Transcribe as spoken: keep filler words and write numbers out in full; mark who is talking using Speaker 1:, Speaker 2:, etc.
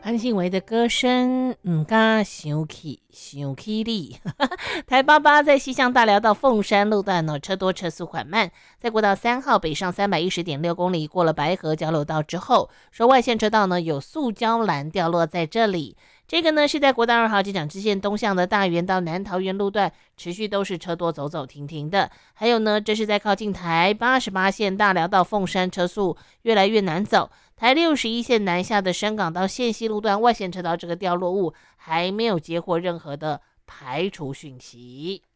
Speaker 1: 潘信维的歌声，唔敢想起，想起你。台八八在西向大寮到凤山路段呢，车多车速缓慢。在国道三号北上三百一十点六公里，过了白河交流道之后，说外线车道呢有塑胶栏掉落在这里。这个呢是在国道二号机场支线东向的大园到南桃园路段，持续都是车多走走停停的。还有呢，这是在靠近台八十八线大寮到凤山，车速越来越难走。台六十一线南下的深港到线西路段外线车道这个掉落物还没有接获任何的排除讯息。